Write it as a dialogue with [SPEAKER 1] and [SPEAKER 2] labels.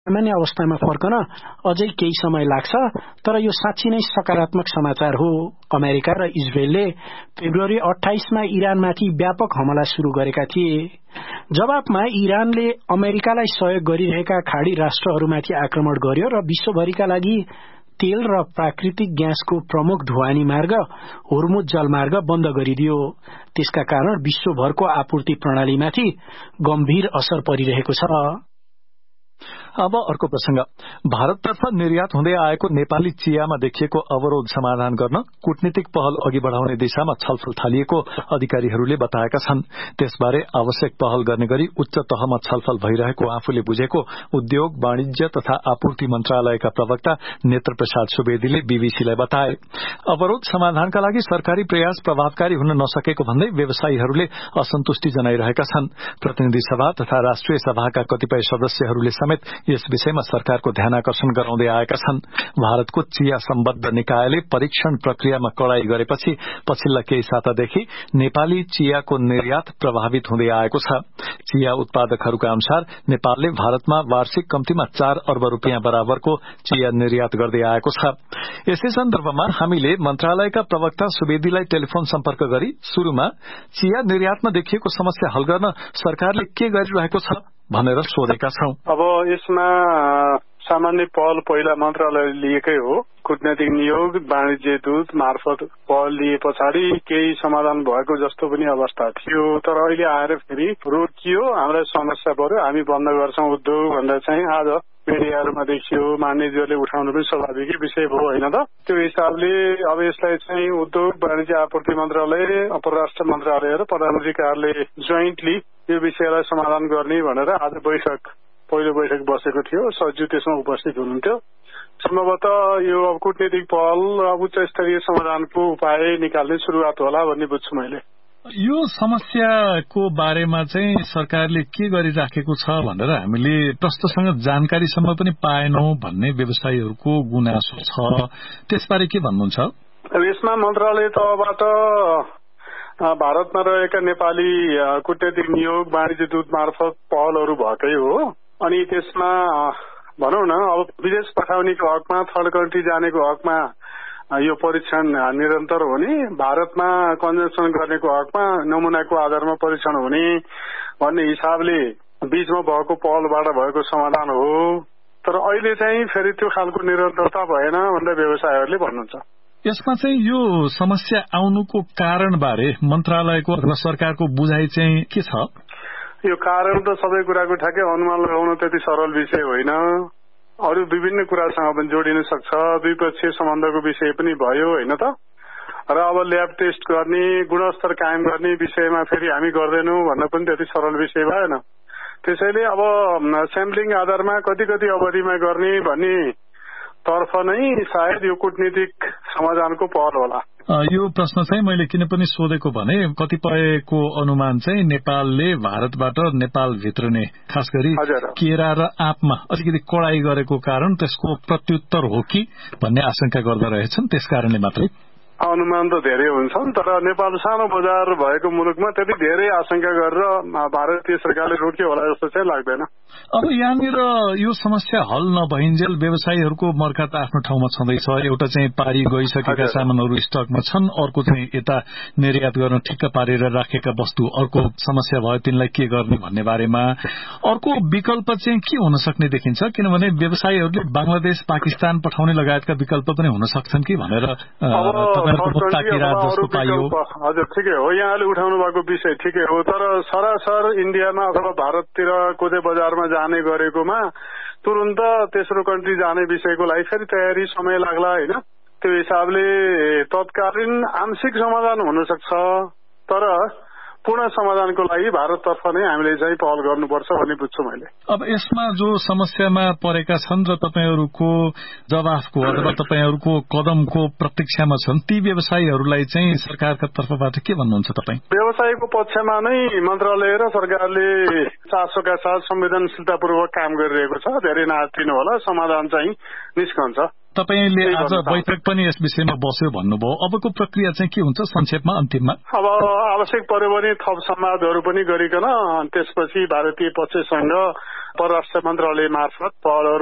[SPEAKER 1] सामान्य अवस्थामा फर्कन अझै केही समय लाग्छ, तर यो साँच्चै नै सकारात्मक समाचार हो। अमेरिका र इजरायलले फेब्रुअरी 28 मा इरानमाथि व्यापक हमला शुरू गरेका थिए। जवाफमा इरानले अमेरिकालाई सहयोग गरिरहेका खाडी राष्ट्रहरूमाथि आक्रमण गर्यो र विश्वभरिका लागि तेल र प्राकृतिक ग्यासको प्रमुख ढुवानी मार्ग होर्मुज जलमार्ग बन्द गरिदियो। त्यसका कारण विश्वभरको आपूर्ति प्रणालीमाथि गम्भीर असर परिरहेको छ।
[SPEAKER 2] अब अर्को प्रसंग, भारततर्फ निर्यात हुँदै आएको नेपाली चियामा देखिएको अवरोध समाधान गर्न कूटनीतिक पहल अघि बढ़ाउने दिशामा छलफल थालिएको अधिकारीहरूले बताएका छन्। त्यसबारे आवश्यक पहल गर्ने गरी उच्च तहमा छलफल भइरहेको आफूले बुझेको उद्योग, वाणिज्य तथा आपूर्ति मन्त्रालयका प्रवक्ता नेत्र प्रसाद सुवेदीले बीबीसीलाई बताए। अवरोध समाधानका लागि सरकारी प्रयास प्रभावकारी हुन नसकेको भन्दै व्यवसायीहरूले असन्तुष्टि जनाइरहेका छन्। प्रतिनिधि सभा तथा राष्ट्रिय सभाका कतिपय सदस्यहरूले समेत यस विषयमा सरकारको ध्यानाकर्षण गराउँदै आएका छन्। भारतको चिया सम्बद्ध निकायले परीक्षण प्रक्रियामा कडाई गरेपछि पछिल्ला केही सातादेखि नेपाली चियाको निर्यात प्रभावित हुँदै आएको छ। चिया उत्पादकहरूका अनुसार नेपालले भारतमा वार्षिक कम्तीमा 4 अर्ब रुपियाँ बराबरको चिया निर्यात गर्दै आएको छ। यसै सन्दर्भमा हामीले मन्त्रालयका प्रवक्ता सुवेदीलाई टेलिफोन सम्पर्क गरी शुरूमा चिया निर्यातमा देखिएको समस्या हल गर्न सरकारले के गरिरहेको छ भनेर सोधेका छौं।
[SPEAKER 3] अब यसमा सामान्य पहल पहिला मन्त्रालयले लिएकै हो। कूटनीतिक नियोग वाणिज्य दूत मार्फत पहल लिए पछाडि केही समाधान भएको जस्तो पनि अवस्था थियो, तर अहिले आएर फेरि रोकियो, हामीलाई समस्या पर्यो, हामी बन्द गर्छौं उद्योग भनेर चाहिँ आज मिडियाहरूमा देखियो। मान्यज्यूहरूले उठाउनु पनि स्वाभाविक विषय भयो होइन त। त्यो हिसाबले अब यसलाई चाहिँ उद्योग वाणिज्य आपूर्ति मन्त्रालय, परराष्ट्र मन्त्रालय र प्रधानमन्त्री कार्यालय जोइन्टली यो विषयलाई समाधान गर्ने भनेर आज पहिलो बैठक बसेको थियो। सचिव त्यसमा उपस्थित हुनुहुन्थ्यो। सम्भवतः यो अब कूटनीतिक पहल उच्च स्तरीय समाधानको उपाय निकाल्ने शुरूआत होला भन्ने बुझ्छु मैले।
[SPEAKER 2] यो समस्याको बारेमा चाहिँ सरकारले के गरिराखेको छ भनेर हामीले प्रष्टसँग जानकारीसम्म पनि पाएनौं भन्ने व्यवसायीहरूको गुनासो छ। त्यसबारे के भन्नुहुन्छ?
[SPEAKER 3] यसमा मन्त्रालय तहबाट भारतमा रहेका नेपाली कूटनीतिक नियोग वाणिज्य दूत मार्फत पहलहरू भएकै हो। अनि त्यसमा भनौं न अब विदेश पठाउनेको हकमा, थर्ड कन्ट्री जानेको हकमा यो परीक्षण निरन्तर हुने, भारतमा कन्जम्सन गर्नेको हकमा नमुनाको आधारमा परीक्षण हुने भन्ने हिसाबले बीचमा भएको पहलबाट भएको समाधान हो। तर अहिले चाहिँ फेरि त्यो खालको निरन्तरता भएन भनेर व्यवसायीहरूले भन्नुहुन्छ।
[SPEAKER 2] यसमा चाहिँ यो समस्या आउनुको कारणबारे मन्त्रालयको अथवा सरकारको बुझाइ चाहिँ के छ?
[SPEAKER 3] यो कारण त सबै कुराको ठ्याक्कै अनुमान लगाउन त्यति सरल विषय होइन। अरू विभिन्न कुरासँग पनि जोडिन सक्छ। द्विपक्षीय सम्बन्धको विषय पनि भयो होइन त। र अब ल्याब टेस्ट गर्ने, गुणस्तर कायम गर्ने विषयमा फेरि हामी गर्दैनौं भन्न पनि त्यति सरल विषय भएन। त्यसैले अब स्याम्पलिङ आधारमा कति अवधिमा गर्ने भन्ने तर्फ नै सायद यो कूटनीतिक समाधानको पहल होला।
[SPEAKER 2] यो प्रश्न चाहिँ मैले किन पनि सोधेको भने कतिपयको अनुमान चाहिँ नेपालले भारतबाट नेपालभित्र नै खास गरी केरा र आँपमा अलिकति कडाई गरेको कारण त्यसको प्रत्युत्तर हो कि भन्ने आशंका गर्दा रहेछन्। त्यसकारणले मात्रै
[SPEAKER 3] अनुमान त धेरै हुन्छन्, तर नेपाल सानो बजार भएको मुलुकमा त्यति धेरै आशंका गरेर भारतीय सरकारले रोक्यो होला जस्तो चाहिँ लाग्दैन।
[SPEAKER 2] अब यहाँनिर यो समस्या हल नभइन्जेल व्यवसायीहरूको मर्का त आफ्नो ठाउँमा छँदैछ। एउटा चाहिँ पारी गइसकेका सामानहरू स्टकमा छन्, अर्को चाहिँ यता निर्यात गर्न ठिक्क पारेर राखेका वस्तु, अर्को समस्या भयो तिनलाई के गर्ने भन्ने बारेमा। अर्को विकल्प चाहिँ के हुन सक्ने देखिन्छ? किनभने व्यवसायीहरूले बंगलादेश, पाकिस्तान पठाउने लगायतका विकल्प पनि हुन सक्छन् कि भनेर
[SPEAKER 3] हजुर ठिकै हो, यहाँले उठाउनु भएको विषय ठिकै हो। तर सरासर इन्डियामा अथवा भारततिर कुनै बजारमा जाने गरेकोमा तुरन्त तेस्रो कन्ट्री जाने विषयको लागि फेरि तयारी समय लाग्ला होइन। त्यो हिसाबले तत्कालीन आंशिक समाधान हुन सक्छ, तर पूर्ण समाधानको लागि भारततर्फ नै हामीले चाहिँ पहल गर्नुपर्छ भन्ने बुझ्छु मैले।
[SPEAKER 2] अब यसमा जो समस्यामा परेका छन् र तपाईहरूको जवाफको अथवा तपाईहरूको कदमको प्रतीक्षामा छन्, ती व्यवसायीहरूलाई चाहिँ सरकारका तर्फबाट के भन्नुहुन्छ तपाईँ?
[SPEAKER 3] व्यवसायको पक्षमा नै मन्त्रालय र सरकारले चासोका साथ संवेदनशीलतापूर्वक काम गरिरहेको छ। धेरै नआत्तिनु होला, समाधान चाहिँ निस्कन्छ।
[SPEAKER 2] तपाईले आज बैठक पनि यस विषयमा बस्यो भन्नुभयो, अबको प्रक्रिया चाहिँ के हुन्छ संक्षेपमा अन्तिममा?
[SPEAKER 3] अब आवश्यक पर्यो भने थप संवादहरू पनि गरिकन त्यसपछि भारतीय पक्षसँग परराष्ट्र मन्त्रालय मार्फत पहलहरू